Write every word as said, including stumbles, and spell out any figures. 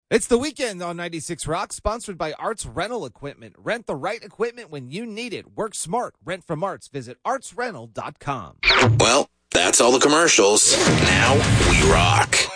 It's the weekend on ninety-six Rock, sponsored by Arts Rental Equipment. Rent the right equipment when you need it. Work smart. Rent from Arts. Visit arts rental dot com. Well, that's all the commercials. Now we rock.